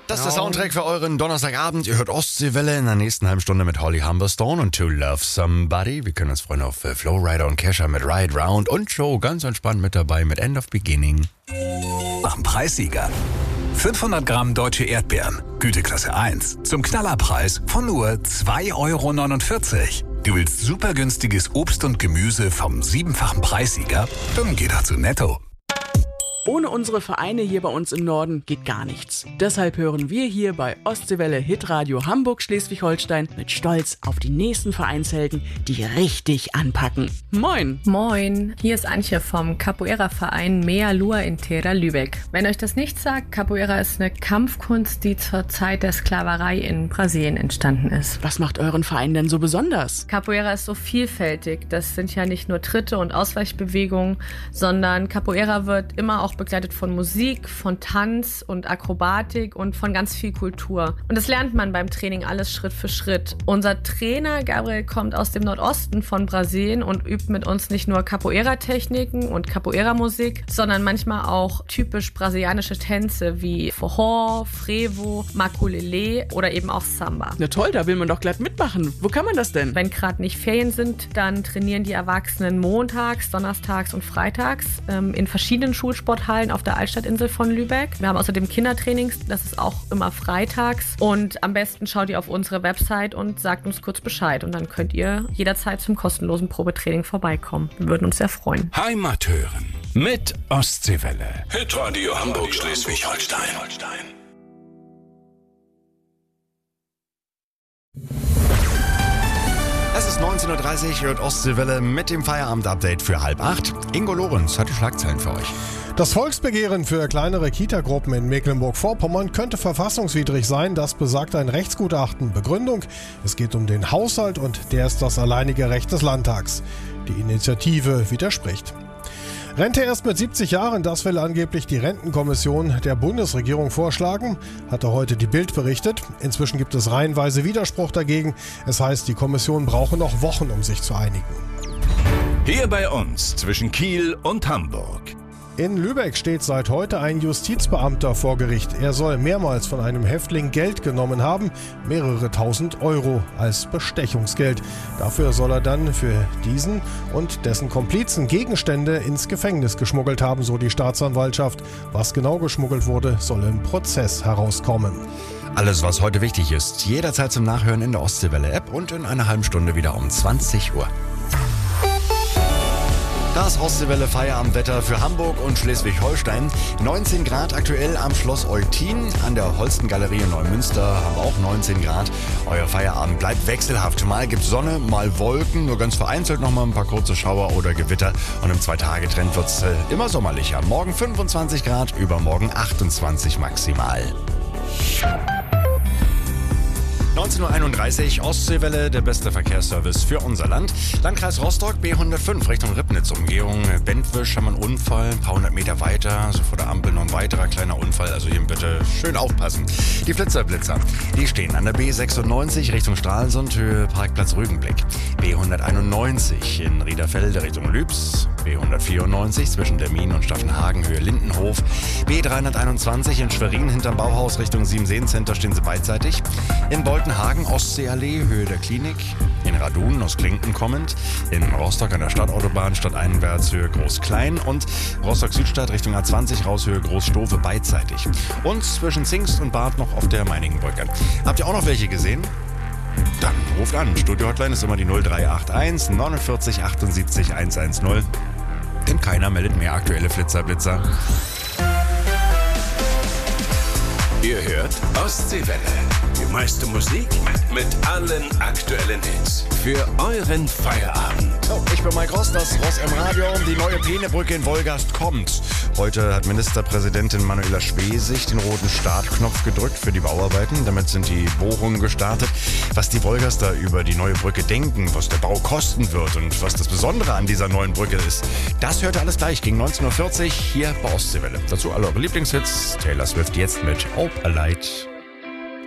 Das ist der Soundtrack für euren Donnerstagabend. Ihr hört Ostseewelle in der nächsten halben Stunde mit Holly Humberstone und To Love Somebody. Wir können uns freuen auf Flowrider und Kesha mit Ride Round und Joe ganz entspannt mit dabei mit End of Beginning. Am Preissieger. 500 Gramm deutsche Erdbeeren, Güteklasse 1, zum Knallerpreis von nur 2,49 €. Du willst super günstiges Obst und Gemüse vom 7-fachen Preissieger? Dann geh doch zu Netto. Ohne unsere Vereine hier bei uns im Norden geht gar nichts. Deshalb hören wir hier bei Ostseewelle Hitradio Hamburg-Schleswig-Holstein mit Stolz auf die nächsten Vereinshelden, die richtig anpacken. Moin! Moin, hier ist Antje vom Capoeira-Verein Mea Lua in Terra Lübeck. Wenn euch das nicht sagt, Capoeira ist eine Kampfkunst, die zur Zeit der Sklaverei in Brasilien entstanden ist. Was macht euren Verein denn so besonders? Capoeira ist so vielfältig. Das sind ja nicht nur Tritte und Ausweichbewegungen, sondern Capoeira wird immer auch begleitet von Musik, von Tanz und Akrobatik und von ganz viel Kultur. Und das lernt man beim Training alles Schritt für Schritt. Unser Trainer Gabriel kommt aus dem Nordosten von Brasilien und übt mit uns nicht nur Capoeira-Techniken und Capoeira-Musik, sondern manchmal auch typisch brasilianische Tänze wie Forró, Frevo, Maculelê oder eben auch Samba. Na toll, da will man doch glatt mitmachen. Wo kann man das denn? Wenn gerade nicht Ferien sind, dann trainieren die Erwachsenen montags, donnerstags und freitags in verschiedenen Schulsporthallen auf der Altstadtinsel von Lübeck. Wir haben außerdem Kindertrainings, das ist auch immer freitags. Und am besten schaut ihr auf unsere Website und sagt uns kurz Bescheid. Und dann könnt ihr jederzeit zum kostenlosen Probetraining vorbeikommen. Wir würden uns sehr freuen. Heimat hören mit Ostseewelle. Hitradio Hamburg-Schleswig-Holstein. Es ist 19:30 Uhr, hört Ostseewelle mit dem Feierabend-Update für 7:30. Ingo Lorenz hat die Schlagzeilen für euch. Das Volksbegehren für kleinere Kitagruppen in Mecklenburg-Vorpommern könnte verfassungswidrig sein, das besagt ein Rechtsgutachten. Begründung: Es geht um den Haushalt und der ist das alleinige Recht des Landtags. Die Initiative widerspricht. Rente erst mit 70 Jahren, das will angeblich die Rentenkommission der Bundesregierung vorschlagen, hatte heute die Bild berichtet. Inzwischen gibt es reihenweise Widerspruch dagegen. Es heißt, die Kommission brauche noch Wochen, um sich zu einigen. Hier bei uns zwischen Kiel und Hamburg. In Lübeck steht seit heute ein Justizbeamter vor Gericht. Er soll mehrmals von einem Häftling Geld genommen haben, mehrere tausend Euro als Bestechungsgeld. Dafür soll er dann für diesen und dessen Komplizen Gegenstände ins Gefängnis geschmuggelt haben, so die Staatsanwaltschaft. Was genau geschmuggelt wurde, soll im Prozess herauskommen. Alles, was heute wichtig ist, jederzeit zum Nachhören in der Ostseewelle-App und in einer halben Stunde wieder um 20 Uhr. Das Ostseewelle Feierabendwetter für Hamburg und Schleswig-Holstein. 19 Grad aktuell am Schloss Eutin. An der Holstengalerie in Neumünster haben wir auch 19 Grad. Euer Feierabend bleibt wechselhaft. Mal gibt's Sonne, mal Wolken, nur ganz vereinzelt nochmal ein paar kurze Schauer oder Gewitter. Und im 2-Tage-Trend wird's immer sommerlicher. Morgen 25 Grad, übermorgen 28 maximal. 19:31 Uhr, Ostseewelle, der beste Verkehrsservice für unser Land. Landkreis Rostock, B105 Richtung Ribnitz-Umgehung. Bentwisch haben wir einen Unfall, ein paar hundert Meter weiter, also vor der Ampel noch ein weiterer kleiner Unfall, also hier bitte schön aufpassen. Die Flitzer, die stehen an der B96 Richtung Stralsund, Höhe Parkplatz Rügenblick. B191 in Riederfelde Richtung Lübs. B194 zwischen Dermin und Staffenhagen, Höhe Lindenhof. B321 in Schwerin hinterm Bauhaus Richtung Siemenseen-Center stehen sie beidseitig. In Boltenhagen, Ostseeallee, Höhe der Klinik. In Radun aus Klinken kommend. In Rostock an der Stadtautobahn stadteinwärts Höhe Groß-Klein. Und Rostock-Südstadt Richtung A20 raus Höhe Groß-Stofe beidseitig. Und zwischen Zingst und Barth noch auf der Meiningenbrücke. Habt ihr auch noch welche gesehen? Dann ruft an. Studio-Hotline ist immer die 0381 49 78 110. Denn keiner meldet mehr aktuelle Flitzer. Ihr hört Ostseewelle. Die meiste Musik mit allen aktuellen Hits. Für euren Feierabend. So, ich bin Mike Ross, das Ross im Radio. Die neue Peenebrücke in Wolgast kommt. Heute hat Ministerpräsidentin Manuela Schwesig den roten Startknopf gedrückt für die Bauarbeiten. Damit sind die Bohrungen gestartet. Was die Wolgaster über die neue Brücke denken, was der Bau kosten wird und was das Besondere an dieser neuen Brücke ist, das hört ihr alles gleich gegen 19:40 Uhr hier bei Ostseewelle. Dazu alle eure Lieblingshits. Taylor Swift jetzt mit Hope a Light.